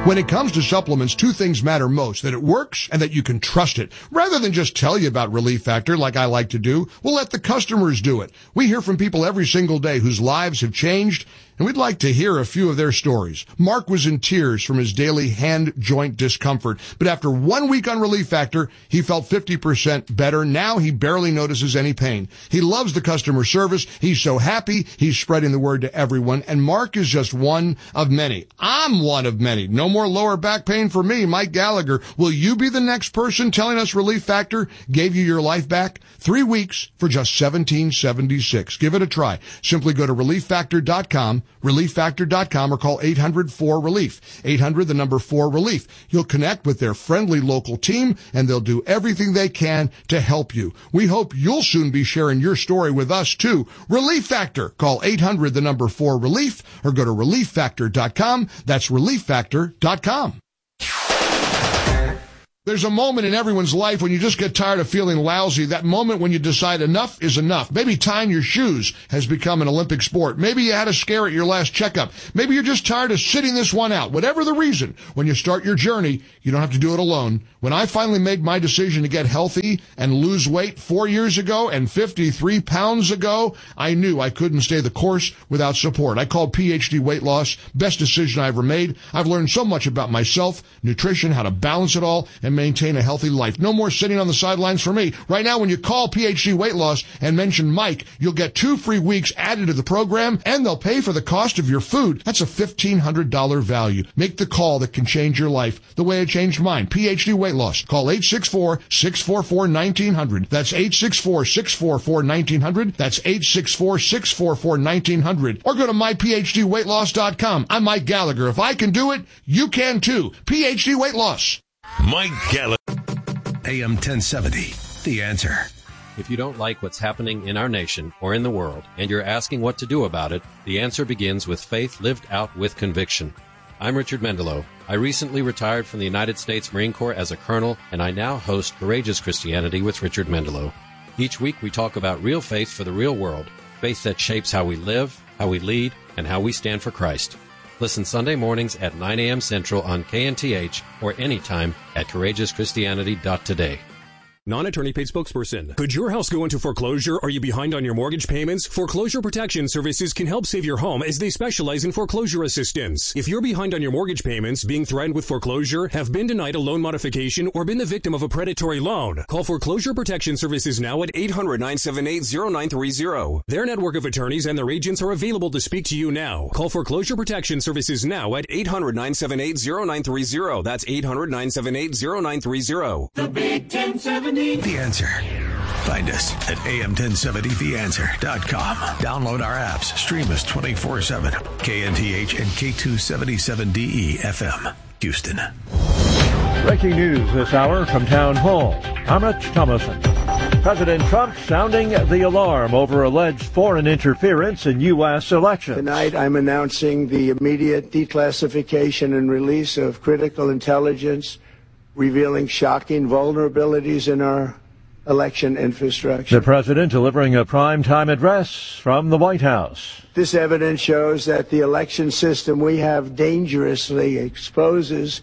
When it comes to supplements, two things matter most, that it works and that you can trust it. Rather than just tell you about Relief Factor like I like to do, we'll let the customers do it. We hear from people every single day whose lives have changed, and we'd like to hear a few of their stories. Mark was in tears from his daily hand joint discomfort, but after 1 week on Relief Factor, he felt 50% better. Now he barely notices any pain. He loves the customer service. He's so happy. He's spreading the word to everyone, and Mark is just one of many. I'm one of many. No more lower back pain for me, Mike Gallagher. Will you be the next person telling us Relief Factor gave you your life back? 3 weeks for just $17.76. Give it a try. Simply go to ReliefFactor.com, ReliefFactor.com, or call 800-4RELIEF. 800, the number 4-RELIEF. You'll connect with their friendly local team, and they'll do everything they can to help you. We hope you'll soon be sharing your story with us, too. Relief Factor. Call 800, the number 4-RELIEF, or go to ReliefFactor.com. That's ReliefFactor.com. There's a moment in everyone's life when you just get tired of feeling lousy, that moment when you decide enough is enough. Maybe tying your shoes has become an Olympic sport. Maybe you had a scare at your last checkup. Maybe you're just tired of sitting this one out. Whatever the reason, when you start your journey, you don't have to do it alone. When I finally made my decision to get healthy and lose weight 4 years ago and 53 pounds ago, I knew I couldn't stay the course without support. I called PhD Weight Loss. Best decision I ever made. I've learned so much about myself, nutrition, how to balance it all, and maintain a healthy life. No more sitting on the sidelines for me. Right now, when you call PhD Weight Loss and mention Mike, you'll get 2 free weeks added to the program, and they'll pay for the cost of your food. That's a $1,500 value. Make the call that can change your life the way it changed mine. PhD Weight Loss. Call 864-644-1900. That's 864-644-1900. That's 864-644-1900. Or go to myphdweightloss.com. I'm Mike Gallagher. If I can do it, you can too. PhD Weight Loss. Mike Gallagher. AM 1070, The Answer. If you don't like what's happening in our nation or in the world, and you're asking what to do about it, the answer begins with faith lived out with conviction. I'm Richard Mendelow. I recently retired from the United States Marine Corps as a colonel, and I now host Courageous Christianity with Richard Mendelow. Each week we talk about real faith for the real world, faith that shapes how we live, how we lead, and how we stand for Christ. Listen Sunday mornings at 9 a.m. Central on KNTH or anytime at CourageousChristianity.today. Non-attorney paid spokesperson. Could your house go into foreclosure? Are you behind on your mortgage payments? Foreclosure Protection Services can help save your home as they specialize in foreclosure assistance. If you're behind on your mortgage payments, being threatened with foreclosure, have been denied a loan modification, or been the victim of a predatory loan, call Foreclosure Protection Services now at 800-978-0930. Their network of attorneys and their agents are available to speak to you now. Call Foreclosure Protection Services now at 800-978-0930. That's 800-978-0930. The Big 1070. The Answer. Find us at am1070theanswer.com. Download our apps. Stream us 24/7. KNTH and K277DE FM, Houston. Breaking news this hour from Town Hall. I'm Rich Thomason. President Trump sounding the alarm over alleged foreign interference in U.S. elections. Tonight, I'm announcing the immediate declassification and release of critical intelligence revealing shocking vulnerabilities in our election infrastructure. The president delivering a primetime address from the White House. This evidence shows that the election system we have dangerously exposes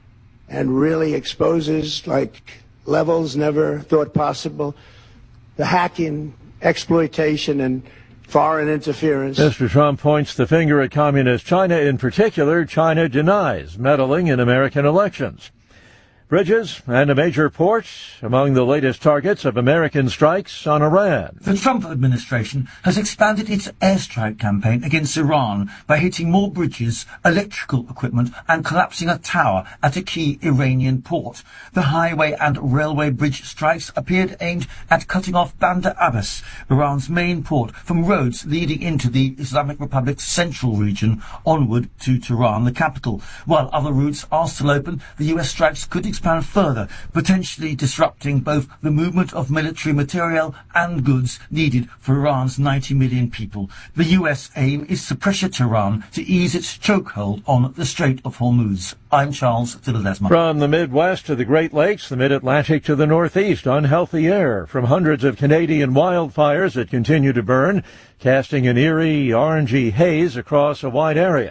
like levels never thought possible, the hacking, exploitation, and foreign interference. Mr. Trump points the finger at communist China. In particular, China denies meddling in American elections. Bridges and a major port among the latest targets of American strikes on Iran. The Trump administration has expanded its airstrike campaign against Iran by hitting more bridges, electrical equipment, and collapsing a tower at a key Iranian port. The highway and railway bridge strikes appeared aimed at cutting off Bandar Abbas, Iran's main port, from roads leading into the Islamic Republic's central region onward to Tehran, the capital. While other routes are still open, the US strikes could expand further, potentially disrupting both the movement of military material and goods needed for Iran's 90 million people. The US aim is to pressure Tehran to ease its chokehold on the Strait of Hormuz. I'm Charles Philadelphia. From the Midwest to the Great Lakes, the Mid-Atlantic to the Northeast, unhealthy air from hundreds of Canadian wildfires that continue to burn, casting an eerie, orangey haze across a wide area.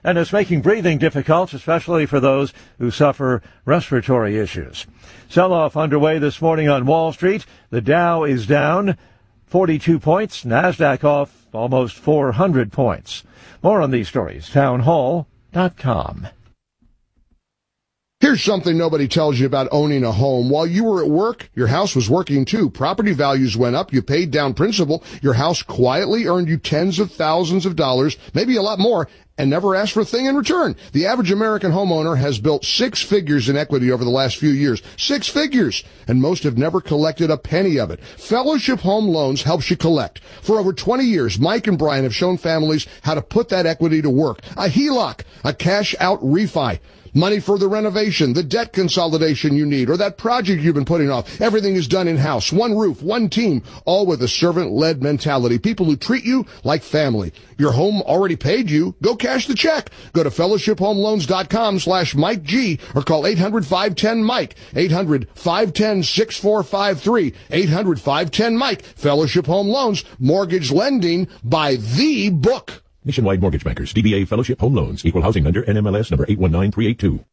and it's making breathing difficult, especially for those who suffer respiratory issues. Sell-off underway this morning on Wall Street. The Dow is down 42 points, NASDAQ off almost 400 points. More on these stories, townhall.com. Here's something nobody tells you about owning a home. While you were at work, your house was working too. Property values went up. You paid down principal. Your house quietly earned you tens of thousands of dollars, maybe a lot more, and never asked for a thing in return. The average American homeowner has built 6 figures in equity over the last few years. 6 figures! And most have never collected a penny of it. Fellowship Home Loans helps you collect. For over 20 years, Mike and Brian have shown families how to put that equity to work. A HELOC, a cash-out refi. Money for the renovation, the debt consolidation you need, or that project you've been putting off. Everything is done in-house. One roof, one team, all with a servant-led mentality. People who treat you like family. Your home already paid you. Go cash the check. Go to fellowshiphomeloans.com/Mike G or call 800-510-MIKE. 800-510-6453. 800-510-MIKE. Fellowship Home Loans. Mortgage lending by the book. Nationwide Mortgage Bankers, DBA Fellowship Home Loans, Equal Housing Lender, NMLS number 819382.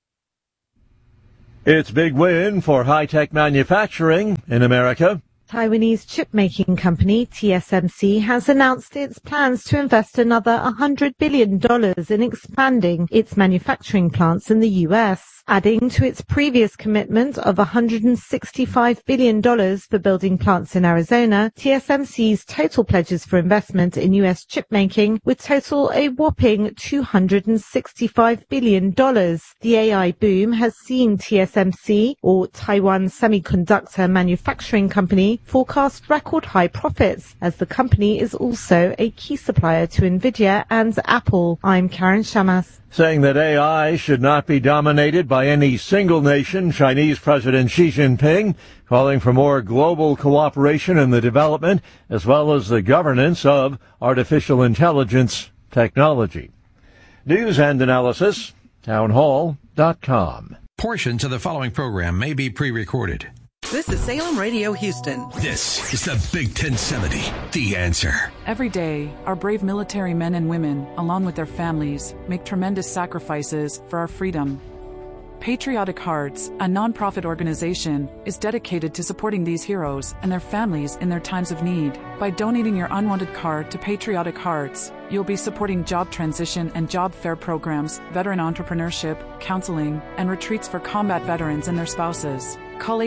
It's big win for high-tech manufacturing in America. Taiwanese chip-making company TSMC has announced its plans to invest another $100 billion in expanding its manufacturing plants in the U.S., adding to its previous commitment of $165 billion for building plants in Arizona. TSMC's total pledges for investment in U.S. chip-making would total a whopping $265 billion. The AI boom has seen TSMC, or Taiwan Semiconductor Manufacturing Company, forecast record high profits, as the company is also a key supplier to Nvidia and Apple. I'm Karen Shamas. Saying that AI should not be dominated by any single nation, Chinese President Xi Jinping calling for more global cooperation in the development as well as the governance of artificial intelligence technology. News and analysis, townhall.com. Portions of the following program may be pre-recorded. This is Salem Radio Houston. This is the Big 1070, The Answer. Every day, our brave military men and women, along with their families, make tremendous sacrifices for our freedom. Patriotic Hearts, a nonprofit organization, is dedicated to supporting these heroes and their families in their times of need. By donating your unwanted card to Patriotic Hearts, you'll be supporting job transition and job fair programs, veteran entrepreneurship, counseling, and retreats for combat veterans and their spouses. Call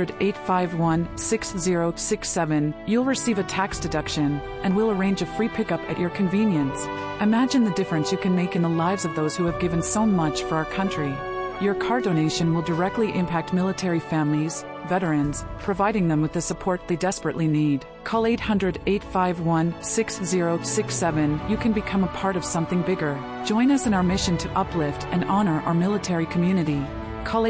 800-851-6067. You'll receive a tax deduction, and we'll arrange a free pickup at your convenience. Imagine the difference you can make in the lives of those who have given so much for our country. Your car donation will directly impact military families, veterans, providing them with the support they desperately need. Call 800-851-6067. You can become a part of something bigger. Join us in our mission to uplift and honor our military community. Call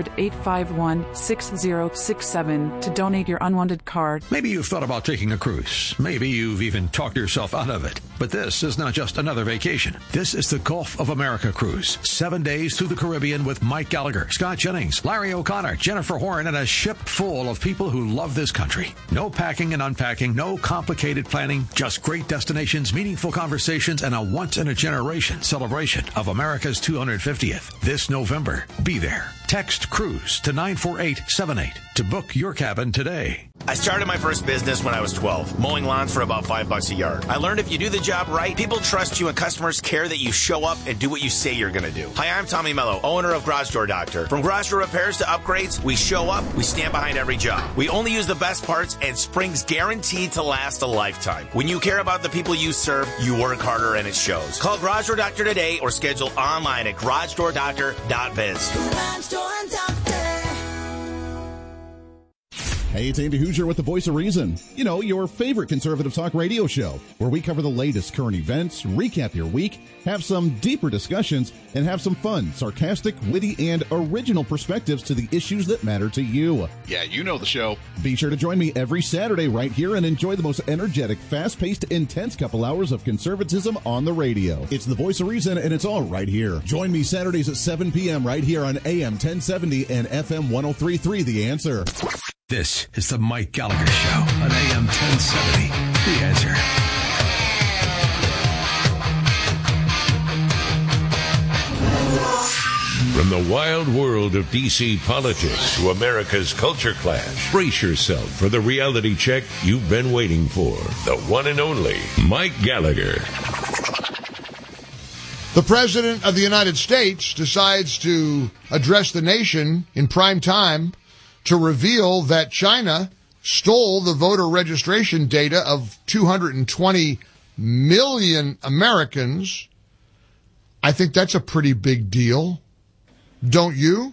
800-851-6067 to donate your unwanted card. Maybe you've thought about taking a cruise. Maybe you've even talked yourself out of it. But this is not just another vacation. This is the Gulf of America cruise. 7 days through the Caribbean with Mike Gallagher, Scott Jennings, Larry O'Connor, Jennifer Horn, and a ship full of people who love this country. No packing and unpacking, no complicated planning, just great destinations, meaningful conversations, and a once-in-a-generation celebration of America's 250th. This November, be there. Text CRUISE to 94878 to book your cabin today. I started my first business when I was 12, mowing lawns for about $5 a yard. I learned if you do the job right, people trust you and customers care that you show up and do what you say you're going to do. Hi, I'm Tommy Mello, owner of Garage Door Doctor. From garage door repairs to upgrades, we show up, we stand behind every job. We only use the best parts, and spring's guaranteed to last a lifetime. When you care about the people you serve, you work harder and it shows. Call Garage Door Doctor today or schedule online at garagedoordoctor.biz. Garage Door Doctor. Hey, it's Andy Hoosier with the Voice of Reason. You know, your favorite conservative talk radio show, where we cover the latest current events, recap your week, have some deeper discussions, and have some fun, sarcastic, witty, and original perspectives to the issues that matter to you. Yeah, you know the show. Be sure to join me every Saturday right here and enjoy the most energetic, fast-paced, intense couple hours of conservatism on the radio. It's the Voice of Reason, and it's all right here. Join me Saturdays at 7 p.m. right here on AM 1070 and FM 103.3 The Answer. This is the Mike Gallagher Show on AM 1070. The Answer. From the wild world of D.C. politics to America's culture clash, brace yourself for the reality check you've been waiting for. The one and only Mike Gallagher. The President of the United States decides to address the nation in prime time to reveal that China stole the voter registration data of 220 million Americans. I think that's a pretty big deal. Don't you?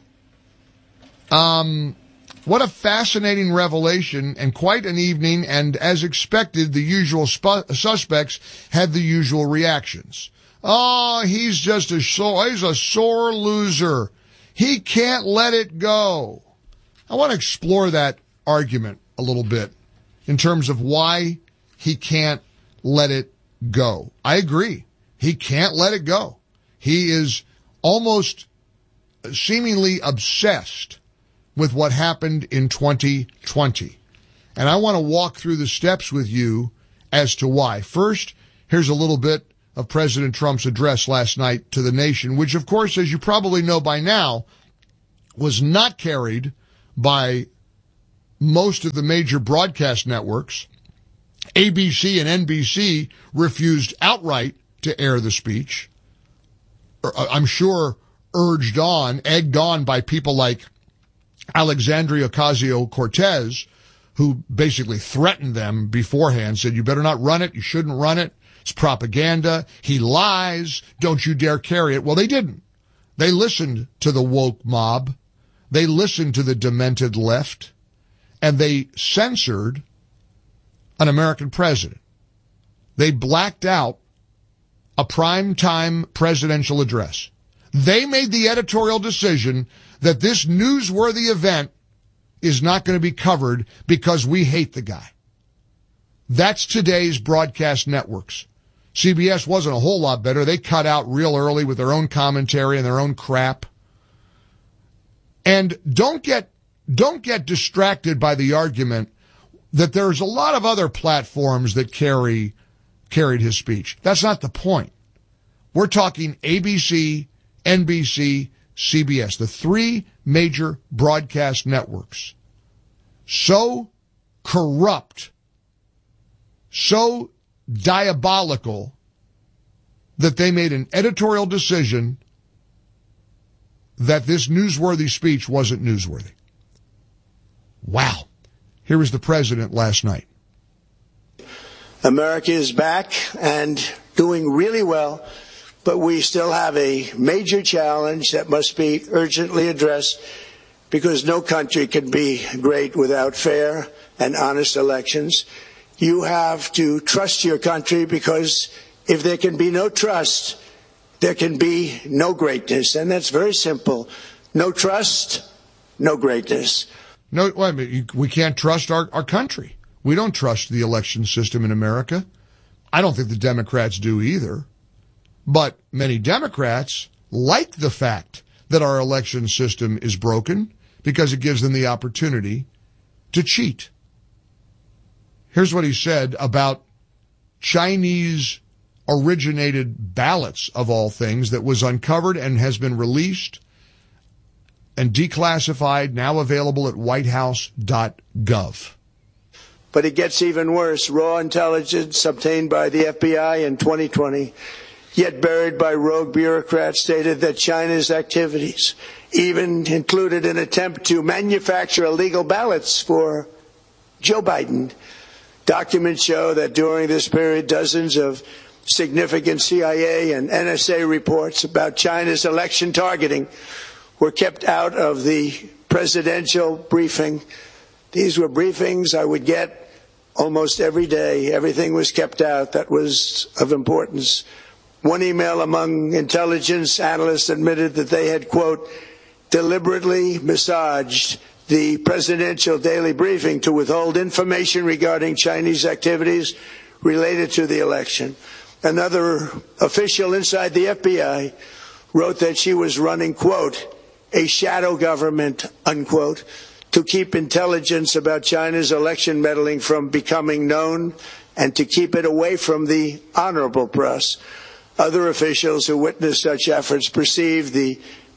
What a fascinating revelation and quite an evening, and as expected, the usual suspects had the usual reactions. Oh, he's a sore loser. He can't let it go. I want to explore that argument a little bit in terms of why he can't let it go. I agree. He can't let it go. He is almost seemingly obsessed with what happened in 2020. And I want to walk through the steps with you as to why. First, here's a little bit of President Trump's address last night to the nation, which, of course, as you probably know by now, was not carried by most of the major broadcast networks. ABC and NBC refused outright to air the speech. I'm sure egged on by people like Alexandria Ocasio-Cortez, who basically threatened them beforehand, said, you better not run it, you shouldn't run it, it's propaganda, he lies, don't you dare carry it. Well, they didn't. They listened to the woke mob, they listened to the demented left, and they censored an American president. They blacked out a primetime presidential address. They made the editorial decision that this newsworthy event is not going to be covered because we hate the guy. That's today's broadcast networks. CBS wasn't a whole lot better. They cut out real early with their own commentary and their own crap. And don't get distracted by the argument that there's a lot of other platforms that carried his speech. That's not the point. We're talking ABC, NBC, CBS, the three major broadcast networks. So corrupt, so diabolical that they made an editorial decision that this newsworthy speech wasn't newsworthy. Wow. Here was the president last night. America is back and doing really well, but we still have a major challenge that must be urgently addressed because no country can be great without fair and honest elections. You have to trust your country because if there can be no trust, there can be no greatness. And that's very simple. No trust, no greatness. No, we can't trust our country. We don't trust the election system in America. I don't think the Democrats do either. But many Democrats like the fact that our election system is broken because it gives them the opportunity to cheat. Here's what he said about Chinese-originated ballots, of all things, that was uncovered and has been released and declassified, now available at whitehouse.gov. But it gets even worse. Raw intelligence obtained by the FBI in 2020, yet buried by rogue bureaucrats, stated that China's activities even included an attempt to manufacture illegal ballots for Joe Biden. Documents show that during this period, dozens of significant CIA and NSA reports about China's election targeting were kept out of the presidential briefing. These were briefings I would get almost every day. Everything was kept out that was of importance. One email among intelligence analysts admitted that they had, quote, deliberately massaged the presidential daily briefing to withhold information regarding Chinese activities related to the election. Another official inside the FBI wrote that she was running, quote, a shadow government, unquote, to keep intelligence about China's election meddling from becoming known and to keep it away from the honorable press. Other officials who witnessed such efforts perceived the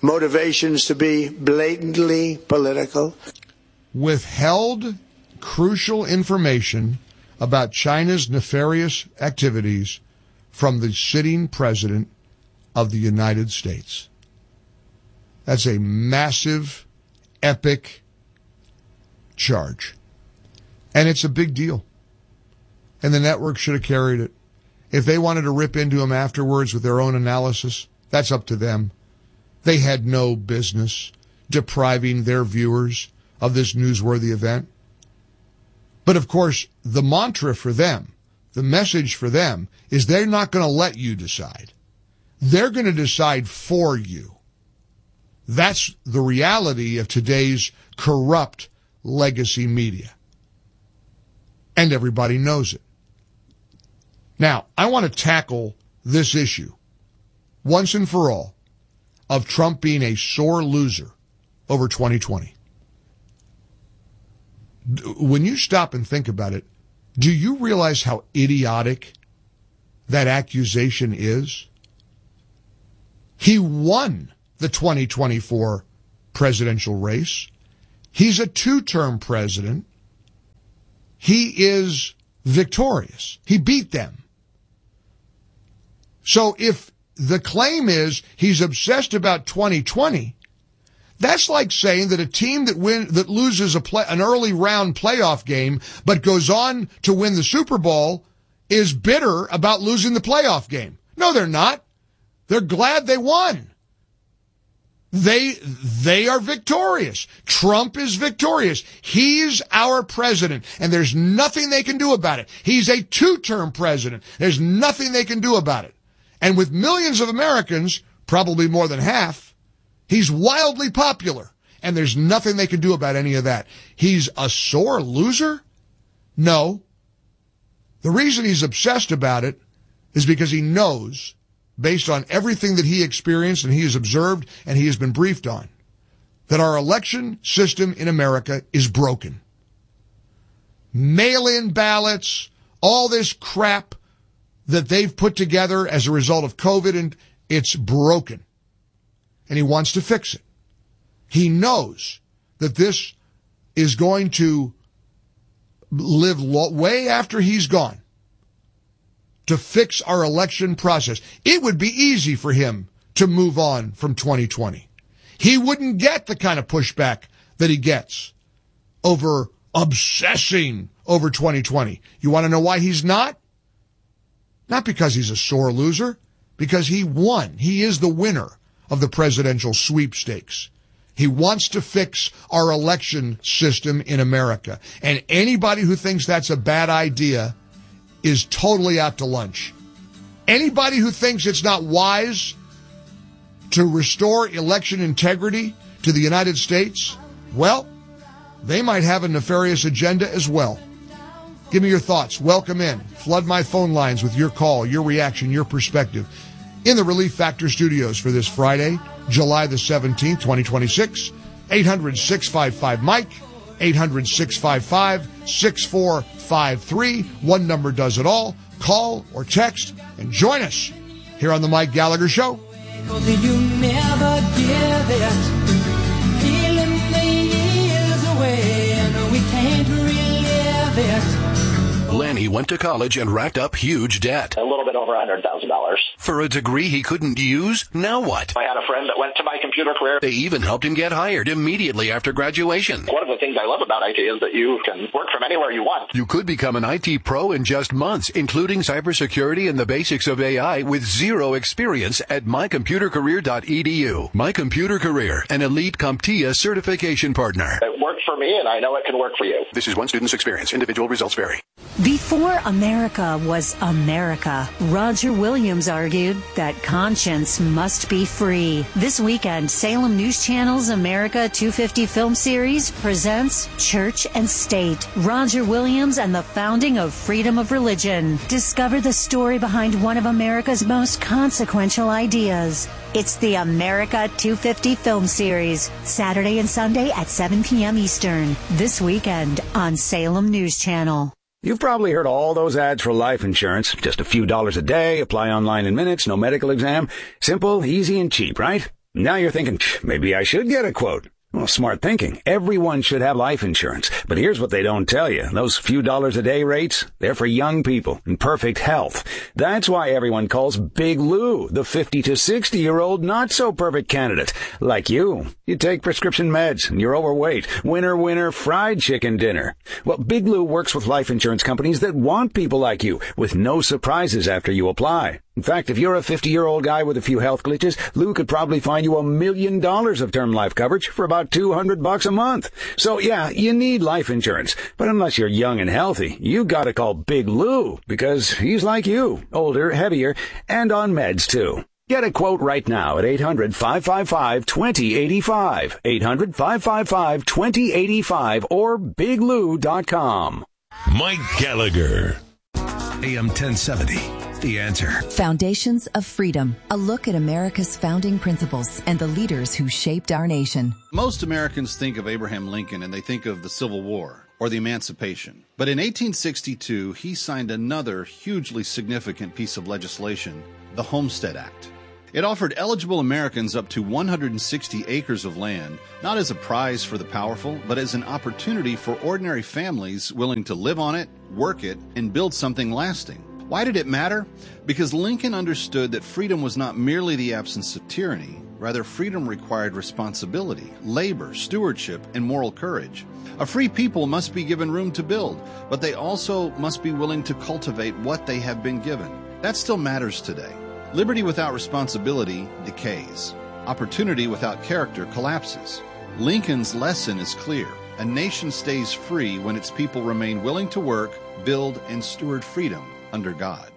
motivations to be blatantly political. Withheld crucial information about China's nefarious activities from the sitting president of the United States. That's a massive, epic charge. And it's a big deal. And the network should have carried it. If they wanted to rip into him afterwards with their own analysis, that's up to them. They had no business depriving their viewers of this newsworthy event. But of course, the mantra for them, the message for them, is they're not going to let you decide. They're going to decide for you. That's the reality of today's corrupt legacy media. And everybody knows it. Now, I want to tackle this issue once and for all of Trump being a sore loser over 2020. When you stop and think about it, do you realize how idiotic that accusation is? He won the 2024 presidential race. He's a two-term president. He is victorious. He beat them. So if the claim is he's obsessed about 2020, that's like saying that a team that loses an early round playoff game but goes on to win the Super Bowl is bitter about losing the playoff game. No, they're not. They're glad they won. They are victorious. Trump is victorious. He's our president, and there's nothing they can do about it. He's a two-term president. There's nothing they can do about it. And with millions of Americans, probably more than half, he's wildly popular, and there's nothing they can do about any of that. He's a sore loser? No. The reason he's obsessed about it is because he knows, based on everything that he experienced and he has observed and he has been briefed on, that our election system in America is broken. Mail-in ballots, all this crap that they've put together as a result of COVID, and it's broken. And he wants to fix it. He knows that this is going to live way after he's gone, to fix our election process. It would be easy for him to move on from 2020. He wouldn't get the kind of pushback that he gets over obsessing over 2020. You want to know why he's not? Not because he's a sore loser, because he won. He is the winner of the presidential sweepstakes. He wants to fix our election system in America. And anybody who thinks that's a bad idea is totally out to lunch. Anybody who thinks it's not wise to restore election integrity to the United States, well, they might have a nefarious agenda as well. Give me your thoughts. Welcome in. Flood my phone lines with your call, your reaction, your perspective. In the Relief Factor studios for this Friday, July the 17th, 2026, 800-655-MIKE, 800-655-6453. One number does it all. Call or text and join us here on the Mike Gallagher Show. You never give it. Feeling the years away and we can't relive it. Lenny went to college and racked up huge debt. A little bit over $100,000. For a degree he couldn't use? Now what? I had a friend that went to my computer career. They even helped him get hired immediately after graduation. One of the things I love about IT is that you can work from anywhere you want. You could become an IT pro in just months, including cybersecurity and the basics of AI with zero experience at mycomputercareer.edu. My Computer Career, an elite CompTIA certification partner. It worked for me, and I know it can work for you. This is one student's experience. Individual results vary. Before America was America, Roger Williams argued that conscience must be free. This weekend, Salem News Channel's America 250 film series presents Church and State, Roger Williams and the founding of freedom of religion. Discover the story behind one of America's most consequential ideas. It's the America 250 film series, Saturday and Sunday at 7 p.m. Eastern. This weekend on Salem News Channel. You've probably heard all those ads for life insurance. Just a few dollars a day, apply online in minutes, no medical exam. Simple, easy, and cheap, right? Now you're thinking, maybe I should get a quote. Well, smart thinking. Everyone should have life insurance. But here's what they don't tell you. Those few dollars a day rates, they're for young people in perfect health. That's why everyone calls Big Lou the 50 to 60-year-old not-so-perfect candidate. Like you. You take prescription meds and you're overweight. Winner, winner, fried chicken dinner. Well, Big Lou works with life insurance companies that want people like you with no surprises after you apply. In fact, if you're a 50-year-old guy with a few health glitches, Lou could probably find you $1 million of term life coverage for about $200 a month. So yeah, you need life insurance. But unless you're young and healthy, you gotta call Big Lou because he's like you, older, heavier, and on meds too. Get a quote right now at 800-555-2085, 800-555-2085, or biglou.com. Mike Gallagher. AM 1070. The Answer. Foundations of Freedom. A look at America's founding principles and the leaders who shaped our nation. Most Americans think of Abraham Lincoln and they think of the Civil War or the Emancipation. But in 1862, he signed another hugely significant piece of legislation, the Homestead Act. It offered eligible Americans up to 160 acres of land, not as a prize for the powerful, but as an opportunity for ordinary families willing to live on it, work it, and build something lasting. Why did it matter? Because Lincoln understood that freedom was not merely the absence of tyranny. Rather, freedom required responsibility, labor, stewardship, and moral courage. A free people must be given room to build, but they also must be willing to cultivate what they have been given. That still matters today. Liberty without responsibility decays. Opportunity without character collapses. Lincoln's lesson is clear. A nation stays free when its people remain willing to work, build, and steward freedom under God.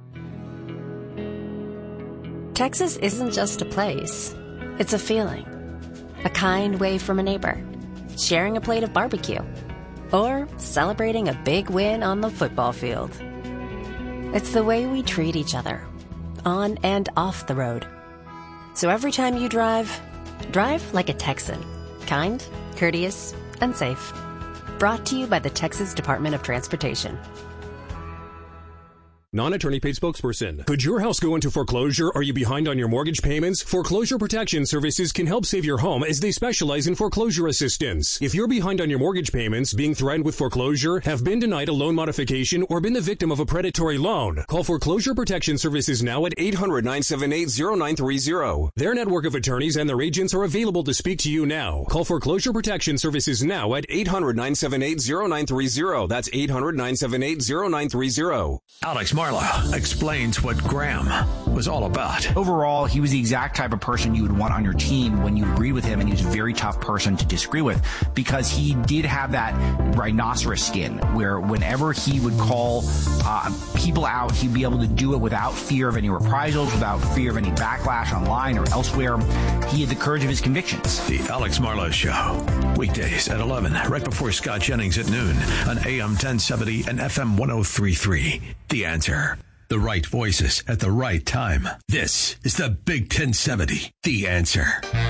Texas isn't just a place. It's a feeling. A kind wave from a neighbor. Sharing a plate of barbecue. Or celebrating a big win on the football field. It's the way we treat each other, on and off the road. So every time you drive like a Texan. Kind, courteous, and safe. Brought to you by the Texas Department of Transportation. Non-attorney paid spokesperson. Could your house go into foreclosure? Are you behind on your mortgage payments? Foreclosure Protection Services can help save your home as they specialize in foreclosure assistance. If you're behind on your mortgage payments, being threatened with foreclosure, have been denied a loan modification, or been the victim of a predatory loan, call Foreclosure Protection Services now at 800-978-0930. Their network of attorneys and their agents are available to speak to you now. Call Foreclosure Protection Services now at 800-978-0930. That's 800-978-0930. Alex Marla explains what Graham was all about. Overall, he was the exact type of person you would want on your team when you agreed with him, and he was a very tough person to disagree with because he did have that rhinoceros skin where whenever he would call people out, he'd be able to do it without fear of any reprisals, without fear of any backlash online or elsewhere. He had the courage of his convictions. The Alex Marla Show, weekdays at 11, right before Scott Jennings at noon on AM 1070 and FM 103.3. The Answer. The right voices at the right time. This is the Big 1070. The Answer.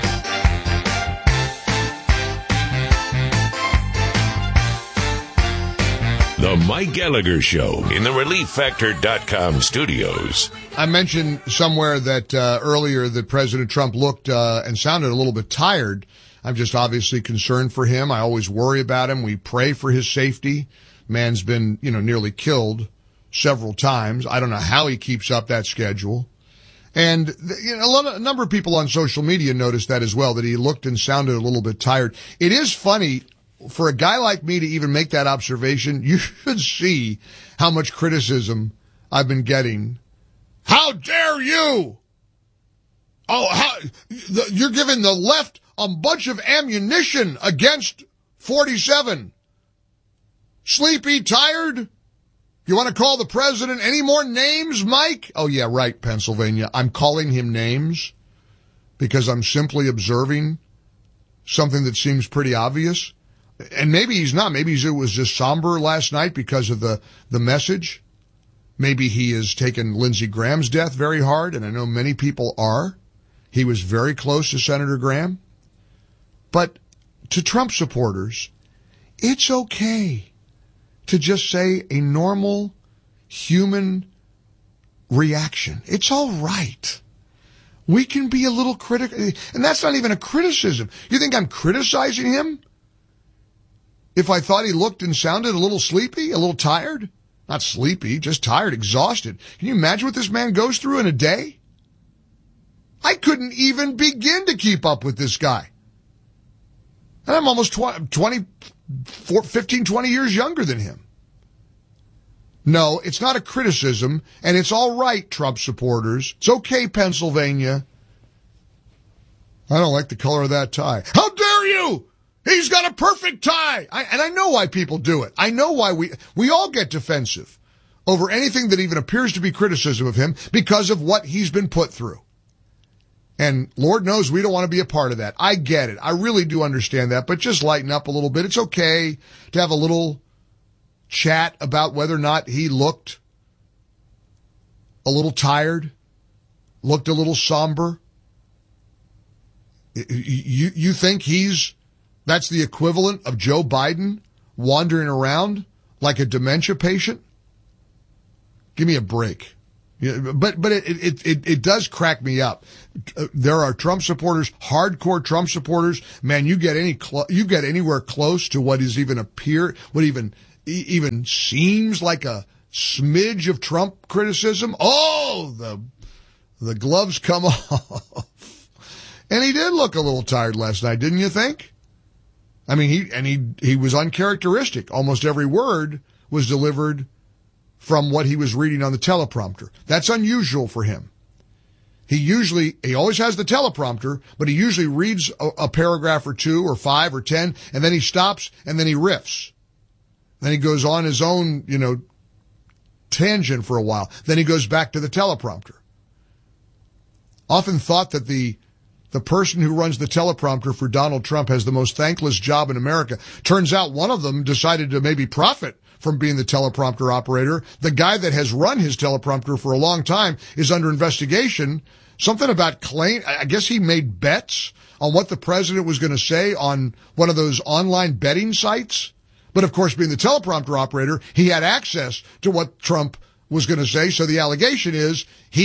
The Mike Gallagher Show in the ReliefFactor.com studios. I mentioned somewhere that earlier that President Trump looked and sounded a little bit tired. I'm just obviously concerned for him. I always worry about him. We pray for his safety. Man's been, nearly killed several times. I don't know how he keeps up that schedule. And a number of people on social media noticed that as well, that he looked and sounded a little bit tired. It is funny for a guy like me to even make that observation. You should see how much criticism I've been getting. How dare you? You're giving the left a bunch of ammunition against 47. Sleepy, tired? You want to call the president any more names, Mike? Oh, yeah, right, Pennsylvania. I'm calling him names because I'm simply observing something that seems pretty obvious. And maybe he's not. Maybe it was just somber last night because of the message. Maybe he has taken Lindsey Graham's death very hard, and I know many people are. He was very close to Senator Graham. But to Trump supporters, it's okay to just say a normal human reaction. It's all right. we can be a little critical. And that's not even a criticism. You think I'm criticizing him? If I thought he looked and sounded a little sleepy, a little tired? Not sleepy, just tired, exhausted. Can you imagine what this man goes through in a day? I couldn't even begin to keep up with this guy. And I'm almost 15, 20 years younger than him. No, it's not a criticism, and it's all right, Trump supporters. It's okay, Pennsylvania. I don't like the color of that tie. How dare you! He's got a perfect tie! And I know why people do it. I know why we all get defensive over anything that even appears to be criticism of him because of what he's been put through. And Lord knows we don't want to be a part of that. I get it. I really do understand that, but just lighten up a little bit. It's okay to have a little chat about whether or not he looked a little tired, looked a little somber. You think that's the equivalent of Joe Biden wandering around like a dementia patient? Give me a break. Yeah, but it does crack me up. There are Trump supporters, hardcore Trump supporters. Man, you get anywhere close to what even seems like a smidge of Trump criticism. Oh, the gloves come off. And he did look a little tired last night, didn't you think? I mean, he was uncharacteristic. Almost every word was delivered from what he was reading on the teleprompter. That's unusual for him. He always has the teleprompter, but he usually reads a paragraph or 2 or 5 or 10, and then he stops, and then he riffs. Then he goes on his own, tangent for a while. Then he goes back to the teleprompter. Often thought that the person who runs the teleprompter for Donald Trump has the most thankless job in America. Turns out one of them decided to maybe profit from being the teleprompter operator. The guy that has run his teleprompter for a long time is under investigation. Something about I guess he made bets on what the president was going to say on one of those online betting sites. But of course, being the teleprompter operator, he had access to what Trump was going to say. So the allegation is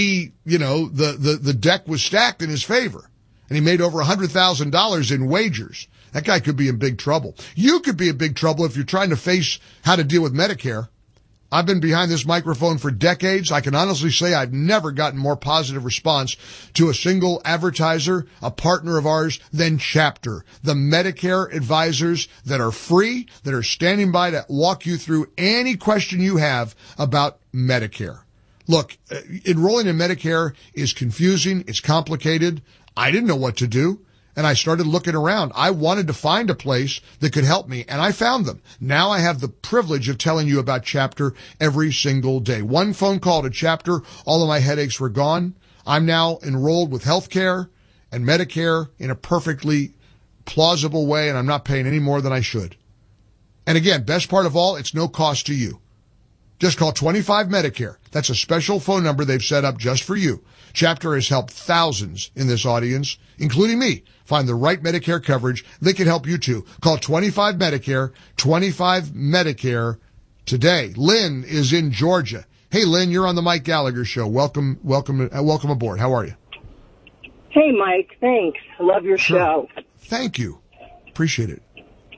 the deck was stacked in his favor. And he made over $100,000 in wagers. That guy could be in big trouble. You could be in big trouble if you're trying to face how to deal with Medicare. I've been behind this microphone for decades. I can honestly say I've never gotten more positive response to a single advertiser, a partner of ours, than Chapter, the Medicare advisors that are free, that are standing by to walk you through any question you have about Medicare. Look, enrolling in Medicare is confusing. It's complicated. I didn't know what to do, and I started looking around. I wanted to find a place that could help me, and I found them. Now I have the privilege of telling you about Chapter every single day. One phone call to Chapter, all of my headaches were gone. I'm now enrolled with health care and Medicare in a perfectly plausible way, and I'm not paying any more than I should. And again, best part of all, it's no cost to you. Just call 25 Medicare. That's a special phone number they've set up just for you. Chapter has helped thousands in this audience, including me, find the right Medicare coverage. They can help you too. Call 25 Medicare, 25 Medicare today. Lynn is in Georgia. Hey, Lynn, you're on the Mike Gallagher Show. Welcome aboard. How are you? Hey, Mike. Thanks. I love your show. Thank you. Appreciate it.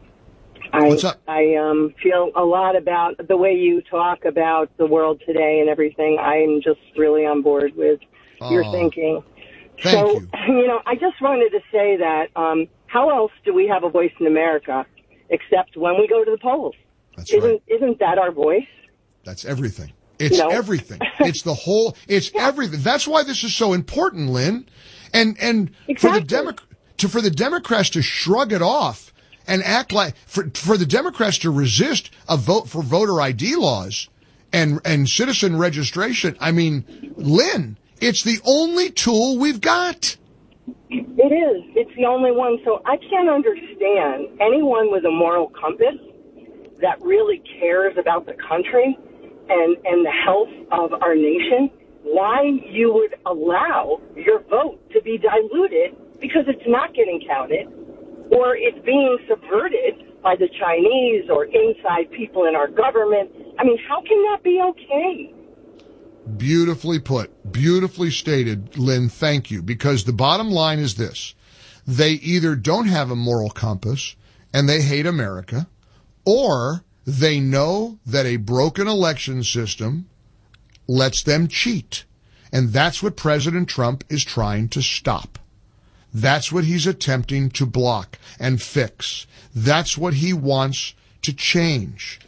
What's up? I feel a lot about the way you talk about the world today and everything. I'm just really on board with your thinking. Thank you. I just wanted to say that how else do we have a voice in America except when we go to the polls? That's right. Isn't that our voice? That's everything. It's everything. It's the whole, it's everything. That's why this is so important, Lynn. And exactly. for the Democrats to shrug it off and act like, for the Democrats to resist a vote for voter ID laws and citizen registration, I mean, Lynn, it's the only tool we've got. It is. It's the only one. So I can't understand anyone with a moral compass that really cares about the country and the health of our nation, why you would allow your vote to be diluted because it's not getting counted or it's being subverted by the Chinese or inside people in our government. I mean, how can that be okay? Beautifully put, beautifully stated, Lynn, thank you. Because the bottom line is this. They either don't have a moral compass and they hate America, or they know that a broken election system lets them cheat. And that's what President Trump is trying to stop. That's what he's attempting to block and fix. That's what he wants to change.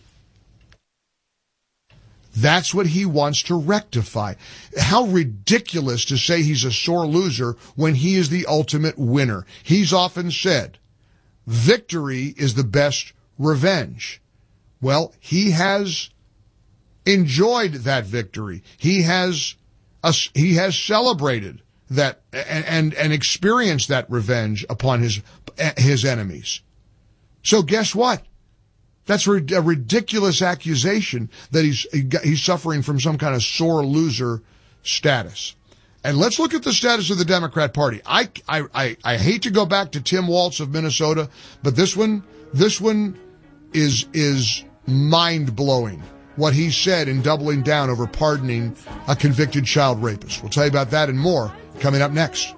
That's what he wants to rectify. How ridiculous to say he's a sore loser when he is the ultimate winner. He's often said, victory is the best revenge. Well, he has enjoyed that victory. He has celebrated that and experienced that revenge upon his enemies. So guess what? That's a ridiculous accusation that he's suffering from some kind of sore loser status. And let's look at the status of the Democrat Party. I hate to go back to Tim Walz of Minnesota, but this one is mind-blowing. What he said in doubling down over pardoning a convicted child rapist. We'll tell you about that and more coming up next.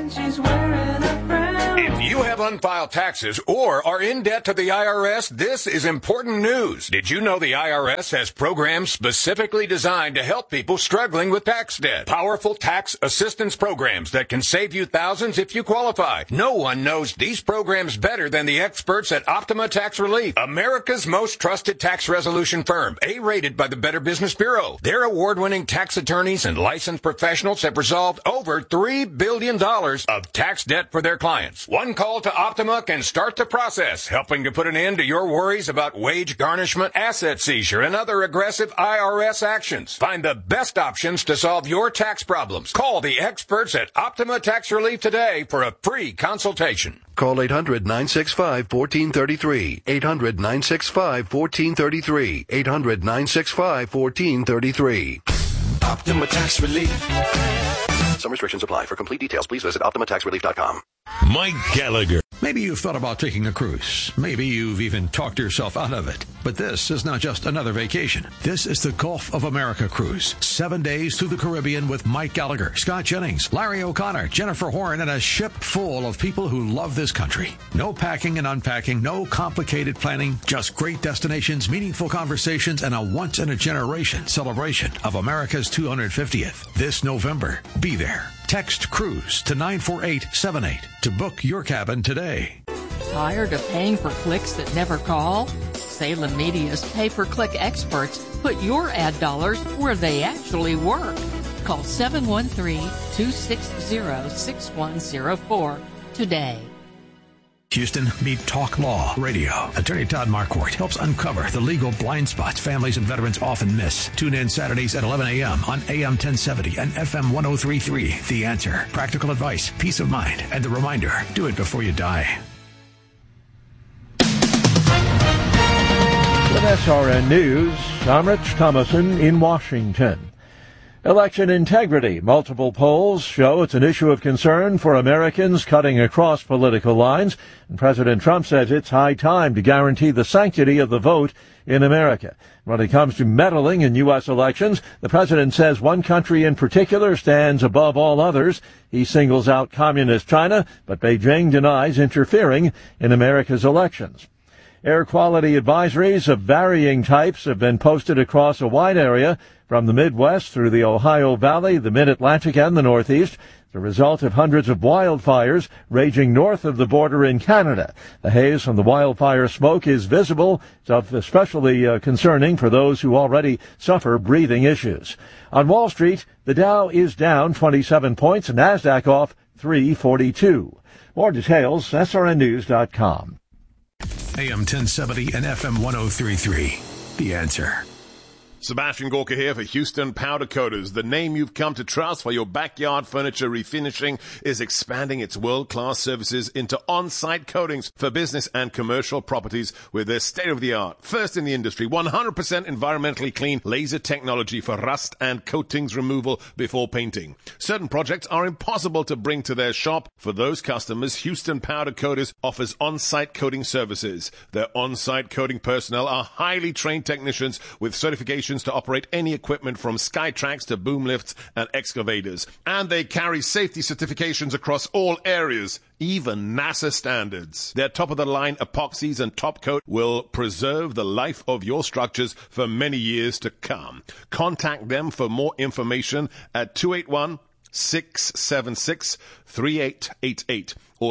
If you have unfiled taxes or are in debt to the IRS, this is important news. Did you know the IRS has programs specifically designed to help people struggling with tax debt? Powerful tax assistance programs that can save you thousands if you qualify. No one knows these programs better than the experts at Optima Tax Relief, America's most trusted tax resolution firm, A-rated by the Better Business Bureau. Their award-winning tax attorneys and licensed professionals have resolved over $3 billion of tax debt for their clients. One call to Optima can start the process, helping to put an end to your worries about wage garnishment, asset seizure, and other aggressive IRS actions. Find the best options to solve your tax problems. Call the experts at Optima Tax Relief today for a free consultation. Call 800-965-1433. 800-965-1433. 800-965-1433. Optima Tax Relief. Some restrictions apply. For complete details, please visit OptimaTaxRelief.com. Mike Gallagher. Maybe you've thought about taking a cruise. Maybe you've even talked yourself out of it. But this is not just another vacation. This is the Gulf of America cruise. 7 days through the Caribbean with Mike Gallagher, Scott Jennings, Larry O'Connor, Jennifer Horn, and a ship full of people who love this country. No packing and unpacking, no complicated planning, just great destinations, meaningful conversations, and a once-in-a-generation celebration of America's 250th. This November, be there. Text CRUISE to 94878 to book your cabin today. Tired of paying for clicks that never call? Salem Media's pay-per-click experts put your ad dollars where they actually work. Call 713-260-6104 today. Houston, meet Talk Law Radio. Attorney Todd Marquardt helps uncover the legal blind spots families and veterans often miss. Tune in Saturdays at 11 a.m. on AM 1070 and FM 103.3. The Answer. Practical advice, peace of mind, and the reminder, do it before you die. With SRN News, I'm Rich Thomason in Washington. Election integrity. Multiple polls show it's an issue of concern for Americans cutting across political lines. And President Trump says it's high time to guarantee the sanctity of the vote in America. When it comes to meddling in U.S. elections, the president says one country in particular stands above all others. He singles out communist China, but Beijing denies interfering in America's elections. Air quality advisories of varying types have been posted across a wide area from the Midwest through the Ohio Valley, the Mid-Atlantic, and the Northeast, the result of hundreds of wildfires raging north of the border in Canada. The haze from the wildfire smoke is visible. It's especially concerning for those who already suffer breathing issues. On Wall Street, the Dow is down 27 points, and NASDAQ off 342. More details, srnnews.com. AM 1070 and FM 103.3. The Answer. Sebastian Gorka here for Houston Powder Coaters. The name you've come to trust for your backyard furniture refinishing is expanding its world-class services into on-site coatings for business and commercial properties with their state-of-the-art, first in the industry, 100% environmentally clean laser technology for rust and coatings removal before painting. Certain projects are impossible to bring to their shop. For those customers, Houston Powder Coaters offers on-site coating services. Their on-site coating personnel are highly trained technicians with certification certifications to operate any equipment from Skytrax to boom lifts and excavators. And they carry safety certifications across all areas, even NASA standards. Their top-of-the-line epoxies and top coat will preserve the life of your structures for many years to come. Contact them for more information at 281-676-3888 or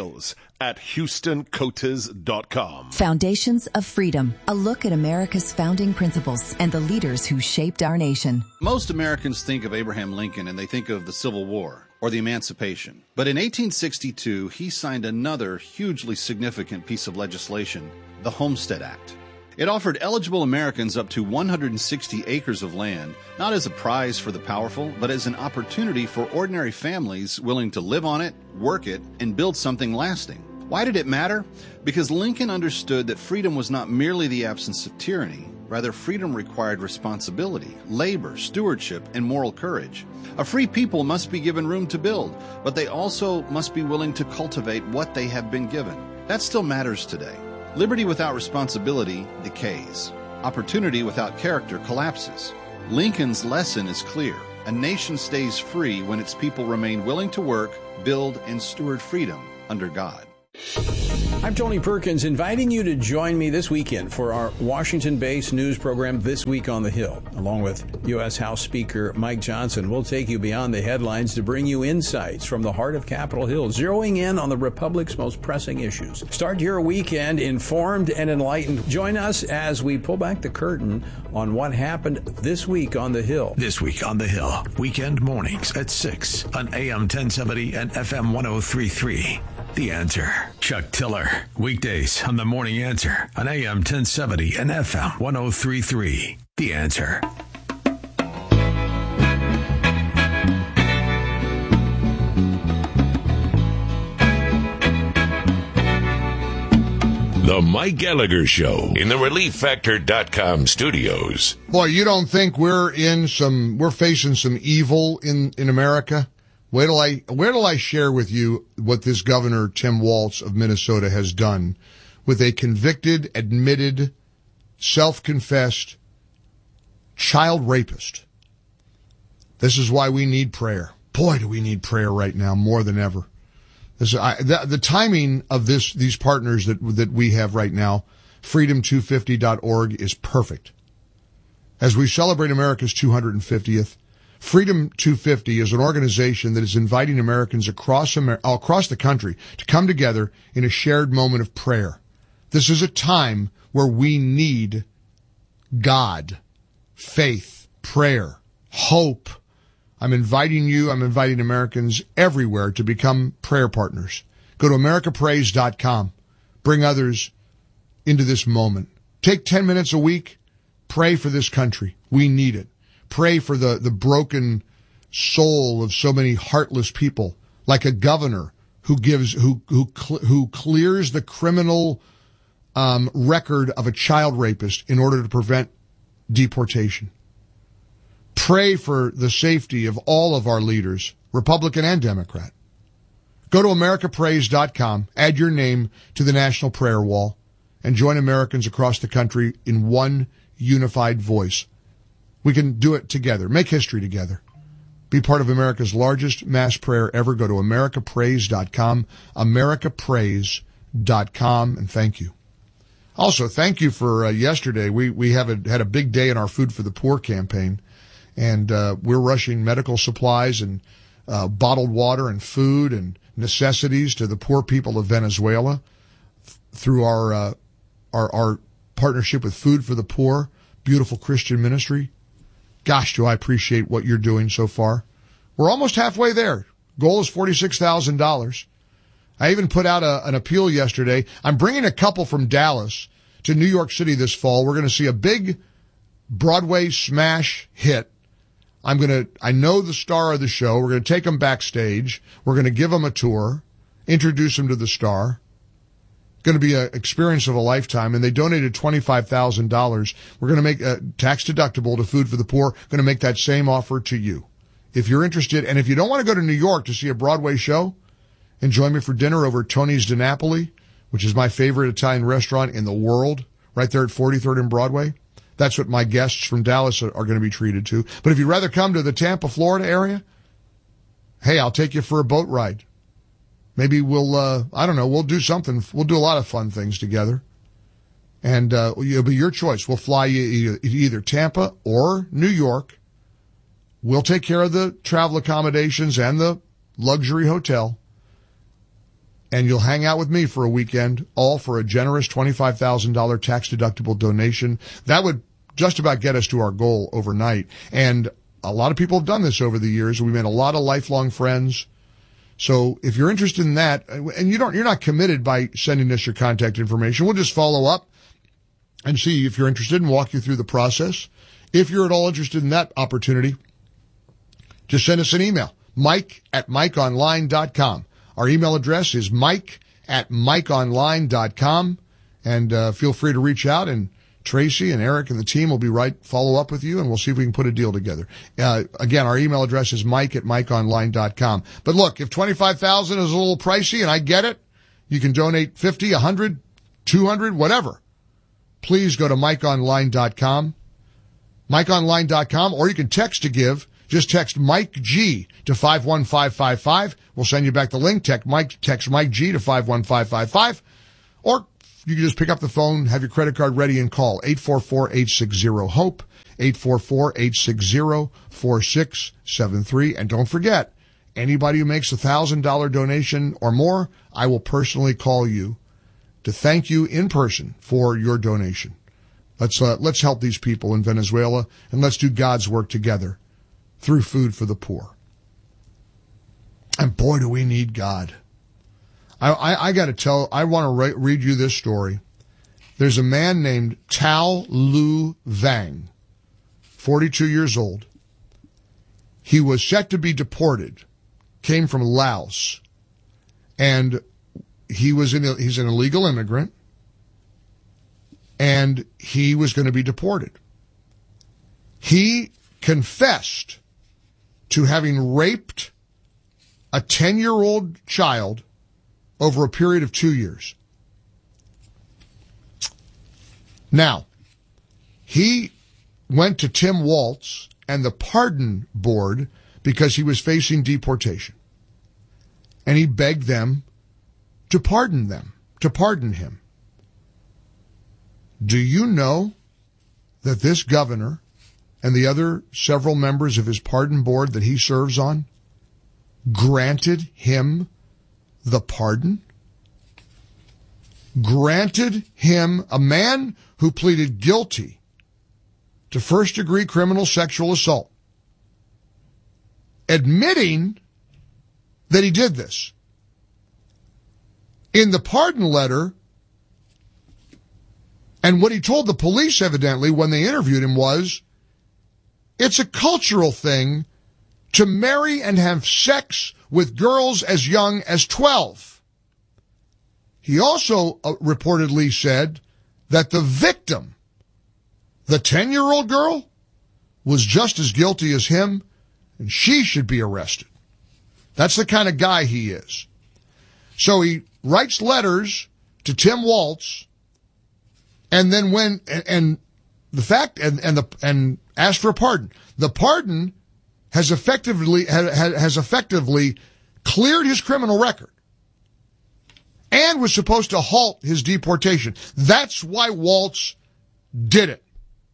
sales@HoustonCoaters.com. Foundations of Freedom, a look at America's founding principles and the leaders who shaped our nation. Most Americans think of Abraham Lincoln and they think of the Civil War or the Emancipation. But in 1862, he signed another hugely significant piece of legislation, the Homestead Act. It offered eligible Americans up to 160 acres of land, not as a prize for the powerful, but as an opportunity for ordinary families willing to live on it, work it, and build something lasting. Why did it matter? Because Lincoln understood that freedom was not merely the absence of tyranny. Rather, freedom required responsibility, labor, stewardship, and moral courage. A free people must be given room to build, but they also must be willing to cultivate what they have been given. That still matters today. Liberty without responsibility decays. Opportunity without character collapses. Lincoln's lesson is clear. A nation stays free when its people remain willing to work, build, and steward freedom under God. I'm Tony Perkins, inviting you to join me this weekend for our Washington-based news program, This Week on the Hill. Along with U.S. House Speaker Mike Johnson, we'll take you beyond the headlines to bring you insights from the heart of Capitol Hill, zeroing in on the Republic's most pressing issues. Start your weekend informed and enlightened. Join us as we pull back the curtain on what happened this week on the Hill. This Week on the Hill, weekend mornings at 6 on AM 1070 and FM 1033. The Answer. Chuck Tiller. Weekdays on The Morning Answer on AM 1070 and FM 1033. The Answer. The Mike Gallagher Show in the ReliefFactor.com studios. Boy, you don't think we're facing some evil in America? Wait till I share with you what this Governor Tim Walz of Minnesota has done with a convicted, admitted, self-confessed child rapist. This is why we need prayer. Boy, do we need prayer right now more than ever. The timing of these partners that we have right now, freedom250.org, is perfect. As we celebrate America's 250th, Freedom 250 is an organization that is inviting Americans across the country to come together in a shared moment of prayer. This is a time where we need God, faith, prayer, hope. I'm inviting Americans everywhere to become prayer partners. Go to americapraise.com. Bring others into this moment. Take 10 minutes a week. Pray for this country. We need it. Pray for the broken soul of so many heartless people, like a governor who clears the criminal record of a child rapist in order to prevent deportation. Pray for the safety of all of our leaders, Republican and Democrat. Go to americapraise.com, add your name to the National Prayer Wall, and join Americans across the country in one unified voice. We can do it together. Make history together. Be part of America's largest mass prayer ever. Go to americapraise.com, americapraise.com, and thank you. Also, thank you for yesterday. We had a big day in our Food for the Poor campaign, and we're rushing medical supplies and bottled water and food and necessities to the poor people of Venezuela through our partnership with Food for the Poor, beautiful Christian ministry. Gosh, do I appreciate what you're doing so far. We're almost halfway there. Goal is $46,000. I even put out an appeal yesterday. I'm bringing a couple from Dallas to New York City this fall. We're going to see a big Broadway smash hit. I know the star of the show. We're going to take them backstage. We're going to give them a tour, introduce them to the star. Going to be an experience of a lifetime, and they donated $25,000. We're going to make a tax deductible to Food for the Poor. Going to make that same offer to you. If you're interested, and if you don't want to go to New York to see a Broadway show, and join me for dinner over at Tony's Di Napoli, which is my favorite Italian restaurant in the world, right there at 43rd and Broadway. That's what my guests from Dallas are going to be treated to. But if you'd rather come to the Tampa, Florida area, hey, I'll take you for a boat ride. Maybe we'll, I don't know, we'll do something. We'll do a lot of fun things together. And it'll be your choice. We'll fly you either Tampa or New York. We'll take care of the travel accommodations and the luxury hotel. And you'll hang out with me for a weekend, all for a generous $25,000 tax-deductible donation. That would just about get us to our goal overnight. And a lot of people have done this over the years. We made a lot of lifelong friends. So if you're interested in that, and you're not committed by sending us your contact information, we'll just follow up and see if you're interested and walk you through the process. If you're at all interested in that opportunity, just send us an email, mike@mikeonline.com. Our email address is mike@mikeonline.com, and feel free to reach out, and Tracy and Eric and the team will follow up with you, and we'll see if we can put a deal together. Again, our email address is mike@mikeonline.com. But look, if $25,000 is a little pricey, and I get it, you can donate 50, 100, 200, whatever. Please go to mikeonline.com, mikeonline.com, or you can text to give. Just text Mike G to 51555. We'll send you back the link. Text Mike G to 51555. Or you can just pick up the phone, have your credit card ready, and call 844-860-HOPE, 844-860-4673. And don't forget, anybody who makes $1,000 donation or more, I will personally call you to thank you in person for your donation. Let's help these people in Venezuela, and let's do God's work together through food for the poor. And boy, do we need God. I got to I want to read you this story. There's a man named Tao Lu Vang, 42 years old. He was set to be deported, came from Laos, and he's an illegal immigrant, and he was going to be deported. He confessed to having raped a 10-year-old child over a period of 2 years. Now, he went to Tim Walz and the pardon board because he was facing deportation. And he begged them to pardon him. Do you know that this governor and the other several members of his pardon board that he serves on granted him the pardon? Granted him, a man who pleaded guilty to first-degree criminal sexual assault, admitting that he did this. In the pardon letter, and what he told the police evidently when they interviewed him was, it's a cultural thing to marry and have sex with girls as young as 12. He also reportedly said that the victim, the 10-year-old girl, was just as guilty as him, and she should be arrested. That's the kind of guy he is. So he writes letters to Tim Walz, and then and asked for a pardon. The pardon has effectively cleared his criminal record and was supposed to halt his deportation. That's why Walz did it.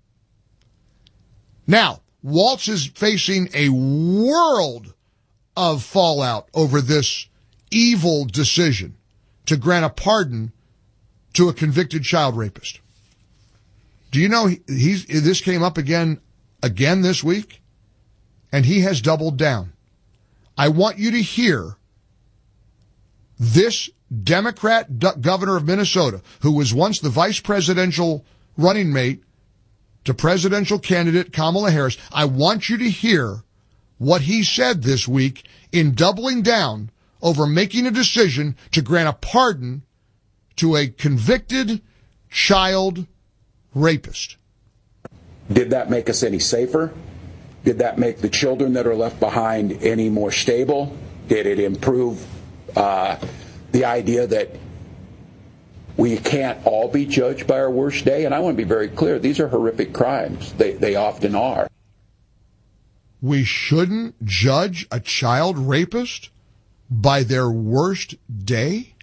Now, Walz is facing a world of fallout over this evil decision to grant a pardon to a convicted child rapist. Do you know this came up again this week? And he has doubled down. I want you to hear this Democrat governor of Minnesota, who was once the vice presidential running mate to presidential candidate Kamala Harris. I want you to hear what he said this week in doubling down over making a decision to grant a pardon to a convicted child rapist. Did that make us any safer? Did that make the children that are left behind any more stable? Did it improve the idea that We can't all be judged by our worst day, and I want to be very clear. These are horrific crimes. They often are. We shouldn't judge a child rapist by their worst day?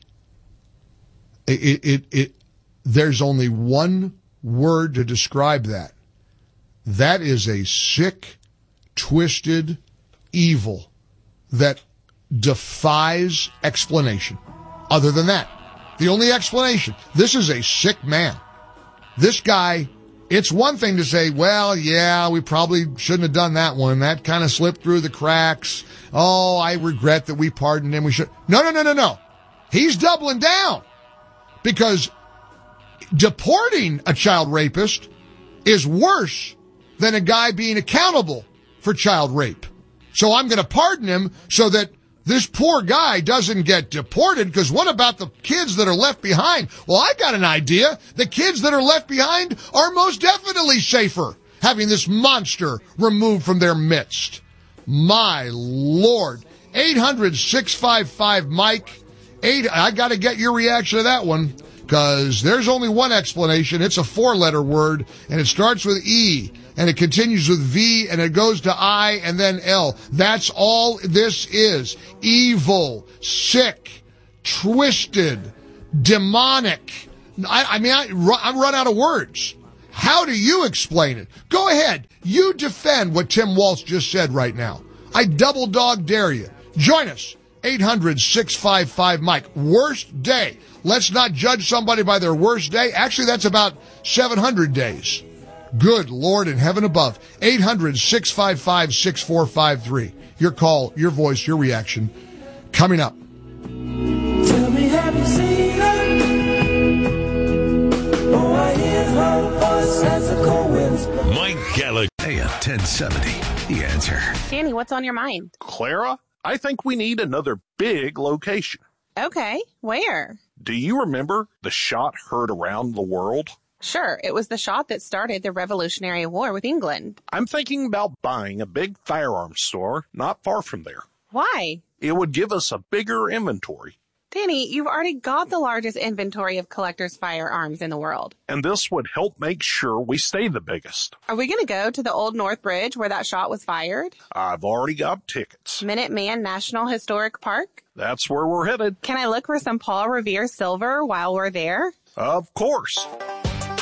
There's only one word to describe that. That is a sick, twisted evil that defies explanation. Other than that, the only explanation, this is a sick man. This guy, it's one thing to say, well, yeah, we probably shouldn't have done that one. That kind of slipped through the cracks. Oh, I regret that we pardoned him. We should. No. He's doubling down because deporting a child rapist is worse than a guy being accountable for child rape. So I'm going to pardon him so that this poor guy doesn't get deported, because what about the kids that are left behind? Well, I got an idea. The kids that are left behind are most definitely safer having this monster removed from their midst. My Lord. 800-655-MIKE. I got to get your reaction to that one, because there's only one explanation. It's a 4-letter word, and it starts with E, and it continues with V, and it goes to I, and then L. That's all this is. Evil, sick, twisted, demonic. I'm run out of words. How do you explain it? Go ahead. You defend what Tim Walz just said right now. I double dog dare you. Join us. 800-655-MIKE. Worst day. Let's not judge somebody by their worst day. Actually, that's about 700 days. Good Lord in heaven above. 800-655-6453. Your call, your voice, your reaction. Coming up. Tell me, have you seen her? Oh, I hear her voice as the cold winds. Mike Gallagher. AM 1070. The Answer. Danny, what's on your mind? Clara, I think we need another big location. Okay, where? Do you remember the shot heard around the world? Sure, it was the shot that started the Revolutionary War with England. I'm thinking about buying a big firearms store not far from there. Why? It would give us a bigger inventory. Danny, you've already got the largest inventory of collectors' firearms in the world. And this would help make sure we stay the biggest. Are we going to go to the Old North Bridge where that shot was fired? I've already got tickets. Minuteman National Historic Park? That's where we're headed. Can I look for some Paul Revere silver while we're there? Of course.